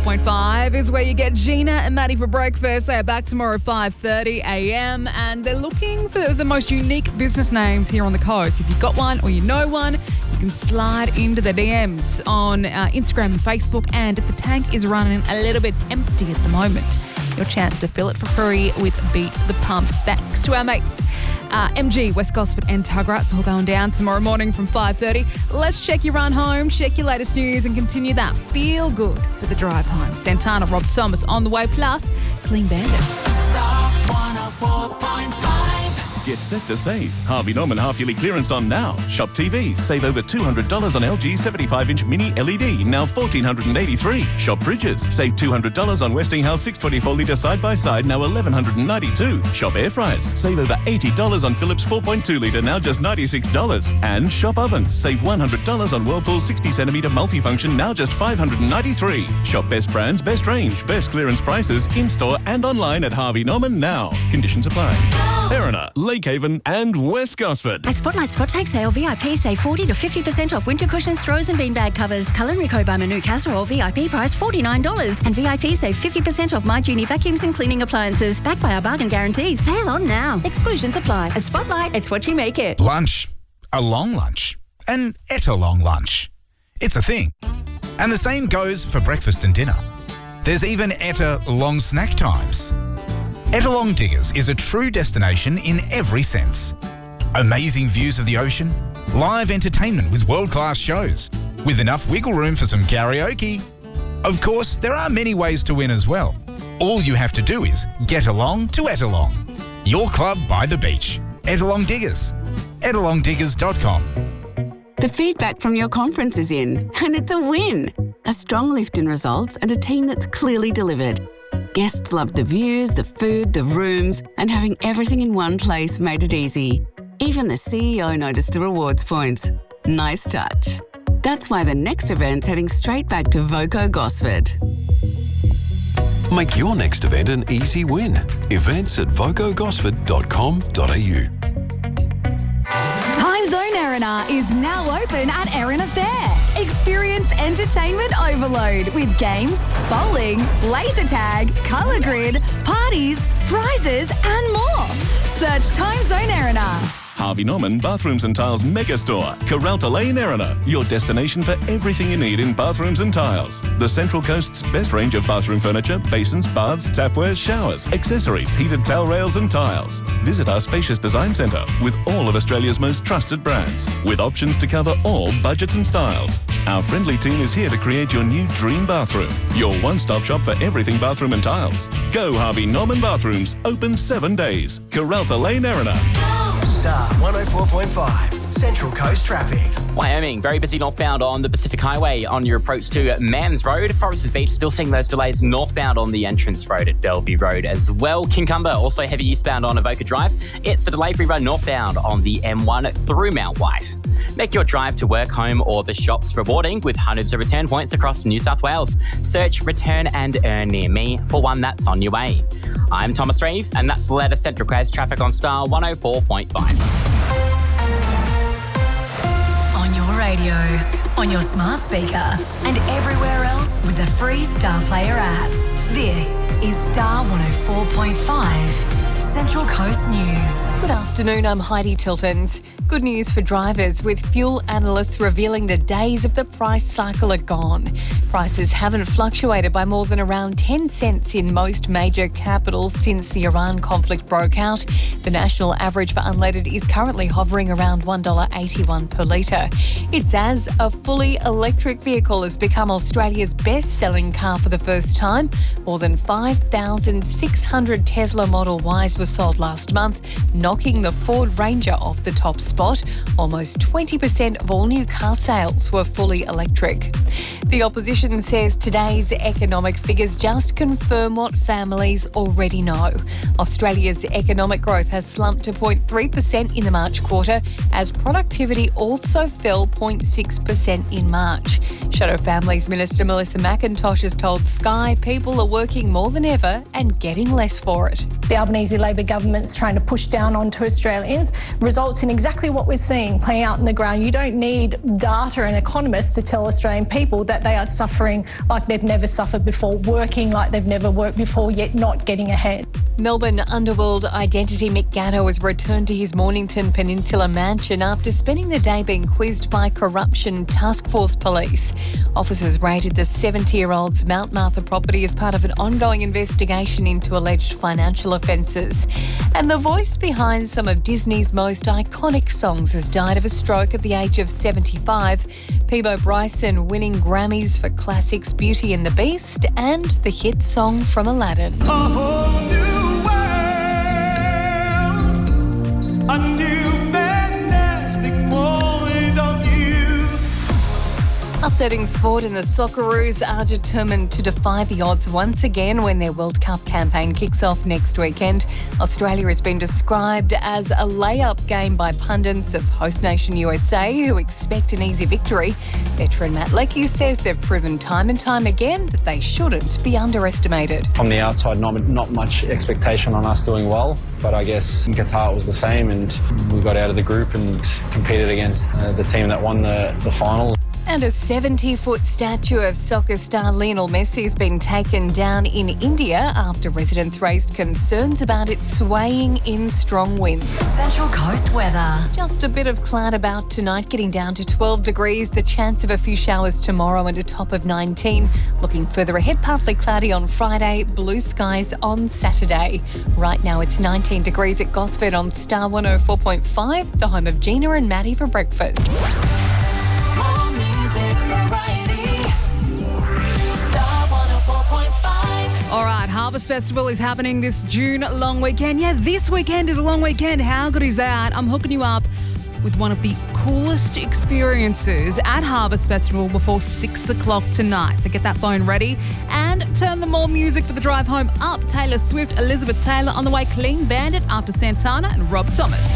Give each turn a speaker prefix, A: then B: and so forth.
A: 104.5 is where you get Gina and Maddie for breakfast. They are back tomorrow at 5:30 a.m. and they're looking for the most unique business names here on the coast. If you've got one or you know one, you can slide into the DMs on Instagram and Facebook. And the tank is running a little bit empty at the moment. Your chance to fill it for free with Beat the Pump. Thanks to our mates MG, West Gosford and Tuggerah. It's all going down tomorrow morning from 5:30. Let's check your run home, check your latest news and continue that feel good for the drive home. Santana, Rob Thomas on the way, plus Clean Bandit.
B: Star 104.5.
C: Get set to save. Harvey Norman half-yearly clearance on now. Shop TV. Save over $200 on LG 75-inch mini LED, now $1,483. Shop fridges. Save $200 on Westinghouse 624-litre side-by-side, now $1,192. Shop air fryers. Save over $80 on Philips 4.2-litre, now just $96. And shop ovens. Save $100 on Whirlpool 60-centimetre multifunction, now just $593. Shop best brands, best range, best clearance prices in-store and online at Harvey Norman now. Conditions apply. Erina, Lakehaven and West Gosford.
D: At Spotlight Spot Take Sale, VIP save 40 to 50% off winter cushions, throws and beanbag covers. Culinary by Manu Casserole, VIP price $49. And VIP save 50% off My Genie vacuums and cleaning appliances. Backed by our bargain guarantee. Sale on now. Exclusions apply. At Spotlight, it's what you make it.
E: Lunch. A long lunch. An etta long lunch. It's a thing. And the same goes for breakfast and dinner. There's even etta long snack times. Ettalong Diggers is a true destination in every sense. Amazing views of the ocean, live entertainment with world-class shows, with enough wiggle room for some karaoke. Of course, there are many ways to win as well. All you have to do is get along to Ettalong. Your club by the beach. Ettalong Diggers. ettalongdiggers.com.
F: The feedback from your conference is in, and it's a win. A strong lift in results and a team that's clearly delivered. Guests loved the views, the food, the rooms, and having everything in one place made it easy. Even the CEO noticed the rewards points. Nice touch. That's why the next event's heading straight back to Voco Gosford.
G: Make your next event an easy win. Events at vocogosford.com.au.
A: Time Zone Erina is now open at Erina Fair. Experience entertainment overload with games, bowling, laser tag, colour grid, parties, prizes and more. Search Time Zone Erina.
C: Harvey Norman Bathrooms and Tiles Megastore, Carralta Lane, Erina. Your destination for everything you need in bathrooms and tiles. The Central Coast's best range of bathroom furniture, basins, baths, tapware, showers, accessories, heated towel rails and tiles. Visit our spacious design centre with all of Australia's most trusted brands, with options to cover all budgets and styles. Our friendly team is here to create your new dream bathroom. Your one-stop shop for everything bathroom and tiles. Go Harvey Norman Bathrooms, open 7 days. Carralta Lane, Erina.
B: Star 104.5. Central Coast traffic.
H: Wyoming, very busy northbound on the Pacific Highway on your approach to Mans Road. Foresters Beach, still seeing those delays northbound on the entrance road at Bellevue Road as well. Kincumber, also heavy eastbound on Avoca Drive. It's a delay-free run northbound on the M1 through Mount White. Make your drive to work, home or the shops rewarding with hundreds of return points across New South Wales. Search Return and Earn near me for one that's on your way. I'm Thomas Reeve and that's the latest Central Coast traffic on Star 104.5.
D: On your radio, on your smart speaker, and everywhere else with the free Star Player app. This is Star 104.5, Central Coast News.
I: Good afternoon, I'm Heidi Tiltons. Good news for drivers, with fuel analysts revealing the days of the price cycle are gone. Prices haven't fluctuated by more than around 10 cents in most major capitals since the Iran conflict broke out. The national average for unleaded is currently hovering around $1.81 per litre. It's as a fully electric vehicle has become Australia's best-selling car for the first time. More than 5,600 Tesla Model Ys were sold last month, knocking the Ford Ranger off the top spot. Almost 20% of all new car sales were fully electric. The opposition says today's economic figures just confirm what families already know. Australia's economic growth has slumped to 0.3% in the March quarter, as productivity also fell 0.6% in March. Shadow Families Minister Melissa McIntosh has told Sky people are working more than ever and getting less for it.
J: The Albanese Labor government's trying to push down onto Australians results in exactly exactly what we're seeing playing out on the ground. You don't need data and economists to tell Australian people that they are suffering like they've never suffered before, working like they've never worked before, yet not getting ahead.
I: Melbourne underworld identity Mick Gatto has returned to his Mornington Peninsula mansion after spending the day being quizzed by Corruption Task Force police. Officers raided the 70-year-old's Mount Martha property as part of an ongoing investigation into alleged financial offences. And the voice behind some of Disney's most iconic songs has died of a stroke at the age of 75. Peabo Bryson winning Grammys for classics Beauty and the Beast and the hit song from Aladdin.
K: A new fantastic point of view.
I: Updating sport, and the Socceroos are determined to defy the odds once again when their World Cup campaign kicks off next weekend. Australia has been described as a layup game by pundits of host nation USA, who expect an easy victory. Veteran Matt Leckie says they've proven time and time again that they shouldn't be underestimated.
L: From the outside, not much expectation on us doing well, but I guess in Qatar it was the same, and we got out of the group and competed against the team that won the final.
I: And a 70-foot statue of soccer star Lionel Messi has been taken down in India after residents raised concerns about it swaying in strong winds.
M: Central Coast weather.
I: Just a bit of cloud about tonight, getting down to 12 degrees. The chance of a few showers tomorrow and a top of 19. Looking further ahead, partly cloudy on Friday, blue skies on Saturday. Right now it's 19 degrees at Gosford on Star 104.5, the home of Gina and Maddie for breakfast.
A: All right, Harvest Festival is happening this June long weekend. Yeah, this weekend is a long weekend. How good is that? I'm hooking you up with one of the coolest experiences at Harvest Festival before 6 o'clock tonight. So get that phone ready and turn the more music for the drive home up. Taylor Swift, Elizabeth Taylor on the way, Clean Bandit after Santana and Rob Thomas.